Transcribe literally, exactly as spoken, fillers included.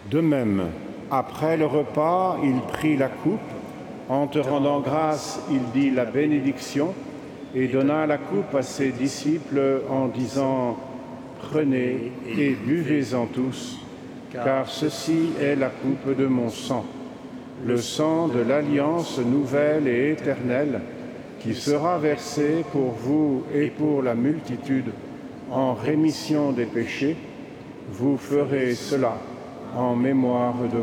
De même, après le repas, il prit la coupe. En te rendant grâce, il dit la bénédiction et donna la coupe à ses disciples en disant « Prenez et buvez-en tous, car ceci est la coupe de mon sang, le sang de l'alliance nouvelle et éternelle, qui sera versé pour vous et pour la multitude en rémission des péchés. Vous ferez cela en mémoire de moi. »